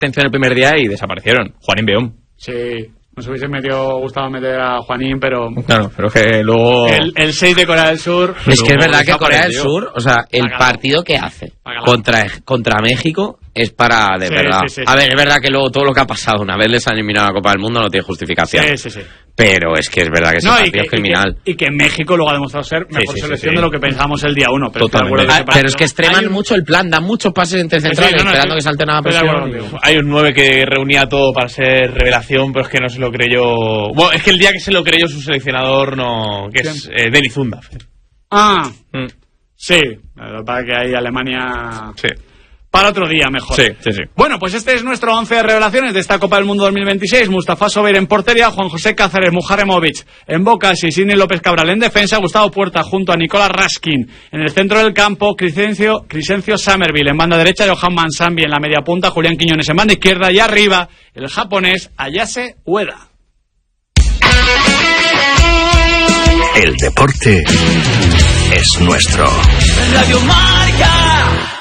atención el primer día y desaparecieron. Juanín Beón. Sí, nos hubiese gustado meter a Juanín, pero... Claro, pero que luego... El 6 de Corea del Sur... Es que es verdad que Corea del Sur, o sea, el partido que hace contra México es para, de verdad... Sí. A ver, es verdad que luego todo lo que ha pasado, una vez les han eliminado la Copa del Mundo, no tiene justificación. Sí. Pero es que es verdad que ese partido es criminal. Y que México luego ha demostrado ser mejor selección de lo que pensábamos el día 1. Pero es que extreman mucho el plan, dan muchos pases entre centrales esperando que salte nada presión. Hay un 9 que reunía todo para ser revelación, pero es que no se lo creyó... Bueno, es que el día que se lo creyó su seleccionador, no... que es Denis Zundafer. Sí. Para que ahí Alemania... Sí. Para otro día, mejor. Sí. Bueno, pues este es nuestro 11 de revelaciones de esta Copa del Mundo 2026. Mustafa Sobeir en portería, Juan José Cáceres, Mujaremovic en Boca, Sidney López Cabral en defensa, Gustavo Puerta junto a Nicolás Raskin en el centro del campo, Crescencio Summerville en banda derecha, Johan Mansambi en la media punta, Julián Quiñones en banda izquierda y arriba el japonés Ayase Ueda. El deporte es nuestro. Radio Marca.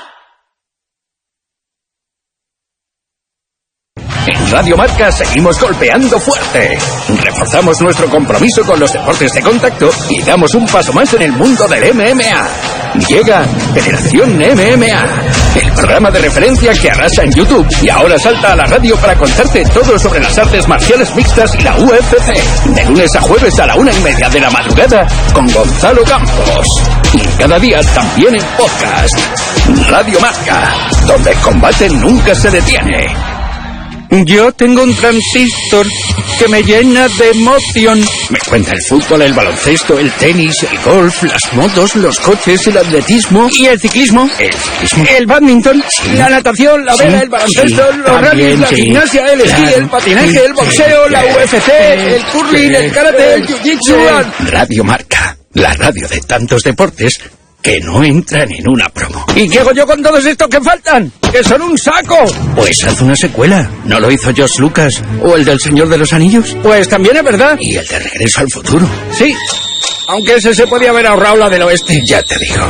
En Radio Marca seguimos golpeando fuerte. Reforzamos nuestro compromiso con los deportes de contacto y damos un paso más en el mundo del MMA. Llega Generación MMA, el programa de referencia que arrasa en YouTube y ahora salta a la radio para contarte todo sobre las artes marciales mixtas y la UFC. De lunes a jueves a la 1:30 de la madrugada con Gonzalo Campos. Y cada día también en podcast. Radio Marca, donde el combate nunca se detiene. Yo tengo un transistor que me llena de emoción. Me cuenta el fútbol, el baloncesto, el tenis, el golf, las motos, los coches, el atletismo. ¿Y el ciclismo? El badminton, la natación, la vela, el baloncesto, los rallies, la gimnasia, el esquí, el patinaje, el boxeo, la UFC, el curling, el karate, el jiu-jitsu. Radio Marca, la radio de tantos deportes que no entran en una promo. ¿Y qué hago yo con todos estos que faltan? ¡Que son un saco! Pues haz una secuela. ¿No lo hizo George Lucas? ¿O el del Señor de los Anillos? Pues también es verdad. ¿Y el de Regreso al Futuro? Sí, aunque ese se podía haber ahorrado la del oeste. Ya te digo.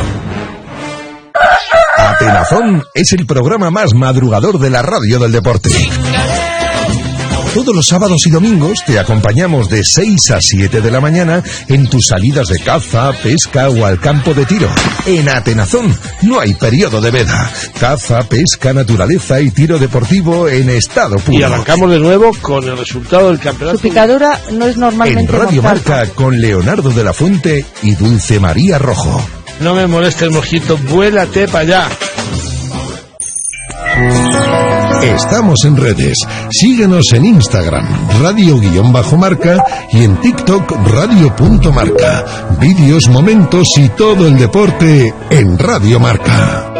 Atenazón es el programa más madrugador de la radio del deporte. Todos los sábados y domingos te acompañamos de 6 a 7 de la mañana en tus salidas de caza, pesca o al campo de tiro. En Atenazón no hay periodo de veda. Caza, pesca, naturaleza y tiro deportivo en estado puro. Y arrancamos de nuevo con el resultado del campeonato. Su picadura no es normalmente en Radio mortal. Marca con Leonardo de la Fuente y Dulce María Rojo. No me moleste el mojito, vuélate para allá. Estamos en redes. Síguenos en Instagram, radio_marca y en TikTok, radio.marca. Vídeos, momentos y todo el deporte en Radio Marca.